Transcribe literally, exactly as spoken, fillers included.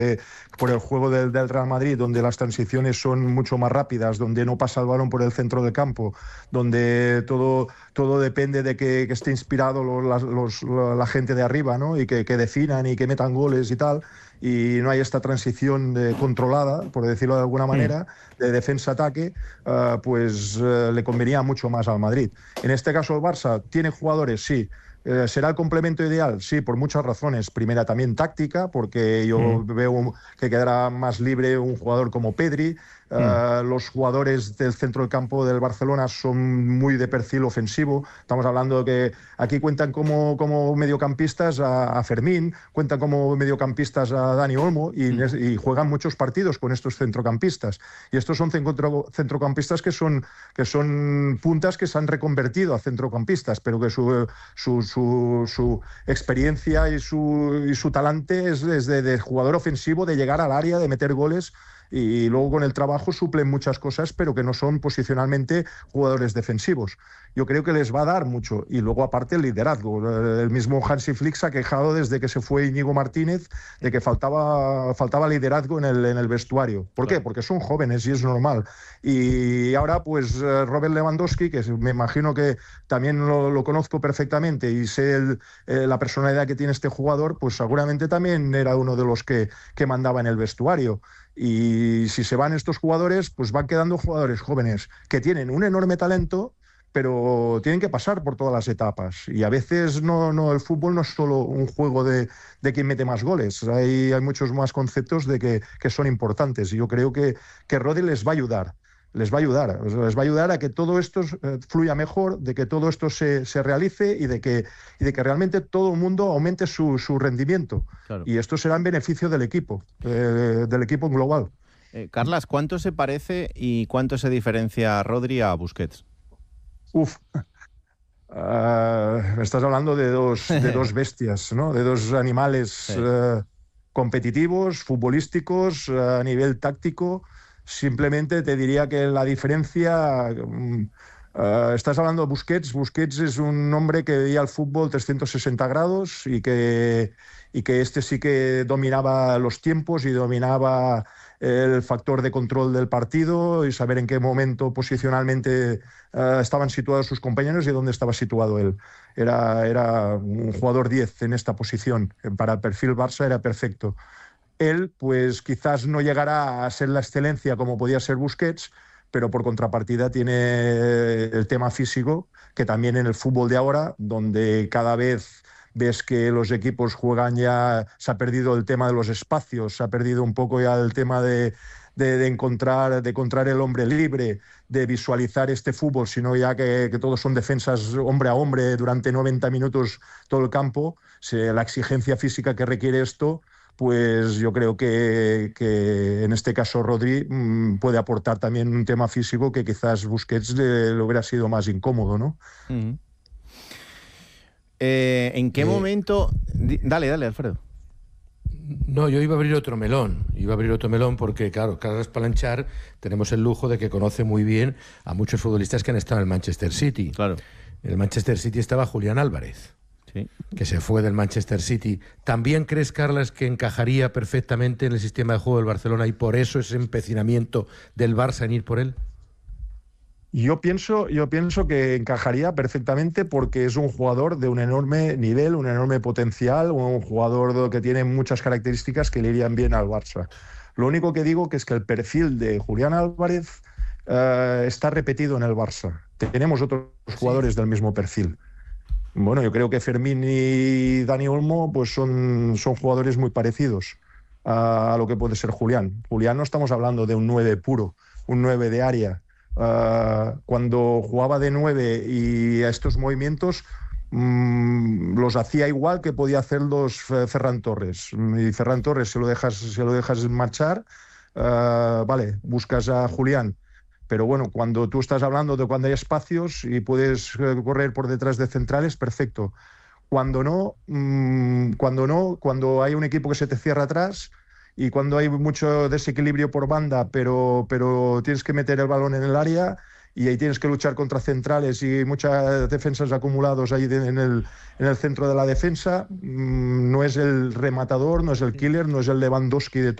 eh, por el juego del, del Real Madrid, donde las transiciones son mucho más rápidas, donde no pasa el balón por el centro del campo, donde todo, todo depende de que, que esté inspirado los, los, la gente de arriba, ¿no? Y que, que definan y que metan goles y tal, y no hay esta transición de, controlada, por decirlo de alguna manera, de defensa-ataque, uh, pues uh, le convenía mucho más al Madrid. En este caso el Barça tiene jugadores, sí. Eh, ¿Será el complemento ideal? Sí, por muchas razones. Primera, también táctica, porque yo mm. veo que quedará más libre un jugador como Pedri. Mm. Uh, los jugadores del centro del campo del Barcelona son muy de perfil ofensivo. Estamos hablando de que aquí cuentan como, como mediocampistas a, a Fermín, cuentan como mediocampistas a Dani Olmo y, mm. y juegan muchos partidos con estos centrocampistas. Y estos son centro, centrocampistas que son, que son puntas que se han reconvertido a centrocampistas, pero que su, su Su, su experiencia y su, y su talante es desde de jugador ofensivo, de llegar al área, de meter goles, y luego con el trabajo suplen muchas cosas, pero que no son posicionalmente jugadores defensivos. Yo creo que les va a dar mucho. Y luego, aparte, el liderazgo. El mismo Hansi Flick se ha quejado desde que se fue Íñigo Martínez de que faltaba, faltaba liderazgo en el, en el vestuario. ¿Por qué? Porque son jóvenes y es normal. Y ahora, pues, Robert Lewandowski, que me imagino que también lo, lo conozco perfectamente y sé el, eh, la personalidad que tiene este jugador, pues seguramente también era uno de los que, que mandaba en el vestuario. Y si se van estos jugadores, pues van quedando jugadores jóvenes que tienen un enorme talento, pero tienen que pasar por todas las etapas. Y a veces no, no, el fútbol no es solo un juego de, de quién mete más goles. Hay, hay muchos más conceptos de que, que son importantes. Y yo creo que, que Rodri les va a ayudar. Les va a ayudar, les va a ayudar a que todo esto eh, fluya mejor, de que todo esto se, se realice y de que, y de que realmente todo el mundo aumente su, su rendimiento. Claro. Y esto será en beneficio del equipo, eh, del equipo en global. Eh, Carlas, ¿cuánto se parece y cuánto se diferencia Rodri a Busquets? Uf, uh, estás hablando de dos, de dos bestias, ¿no? De dos animales sí. uh, competitivos, futbolísticos, uh, a nivel táctico. Simplemente te diría que la diferencia... Um, uh, estás hablando de Busquets. Busquets es un hombre que veía el fútbol trescientos sesenta grados y que, y que este sí que dominaba los tiempos y dominaba el factor de control del partido y saber en qué momento posicionalmente uh, estaban situados sus compañeros y dónde estaba situado él. Era, era un jugador diez en esta posición. Para el perfil Barça era perfecto. Él, pues quizás no llegará a ser la excelencia como podía ser Busquets, pero por contrapartida tiene el tema físico, que también en el fútbol de ahora, donde cada vez ves que los equipos juegan ya, se ha perdido el tema de los espacios, se ha perdido un poco ya el tema de, de, de, encontrar, de encontrar el hombre libre, de visualizar este fútbol, sino ya que, que todos son defensas hombre a hombre durante noventa minutos todo el campo. Se, la exigencia física que requiere esto, pues yo creo que, que en este caso Rodri mmm, puede aportar también un tema físico que quizás Busquets le, le hubiera sido más incómodo, ¿no? Uh-huh. Eh, ¿En qué eh, momento...? Dale, dale, Alfredo. No, yo iba a abrir otro melón. Iba a abrir otro melón porque, claro, Carles Palanchar tenemos el lujo de que conoce muy bien a muchos futbolistas que han estado en el Manchester City. Claro. En el Manchester City estaba Julián Álvarez, sí, que se fue del Manchester City. ¿También crees, Carles, que encajaría perfectamente en el sistema de juego del Barcelona y por eso ese empecinamiento del Barça en ir por él? Yo pienso, yo pienso que encajaría perfectamente porque es un jugador de un enorme nivel, un enorme potencial, un jugador que tiene muchas características que le irían bien al Barça. Lo único que digo que es que el perfil de Julián Álvarez uh, está repetido en el Barça. Tenemos otros jugadores sí. del mismo perfil. Bueno, yo creo que Fermín y Dani Olmo pues son, son jugadores muy parecidos a, a lo que puede ser Julián. Julián no estamos hablando de un nueve puro, un nueve de área. Uh, cuando jugaba de nueve y a estos movimientos mmm, los hacía igual que podía hacerlos Ferran Torres. Y Ferran Torres, se lo dejas, se lo dejas marchar, uh, vale, buscas a Julián. Pero bueno, cuando tú estás hablando de cuando hay espacios y puedes correr por detrás de centrales, perfecto. Cuando no, mmm, cuando no, cuando hay un equipo que se te cierra atrás y cuando hay mucho desequilibrio por banda, pero, pero tienes que meter el balón en el área y ahí tienes que luchar contra centrales y muchas defensas acumulados ahí de, en, el, en el centro de la defensa. No es el rematador, no es el killer, no es el Lewandowski de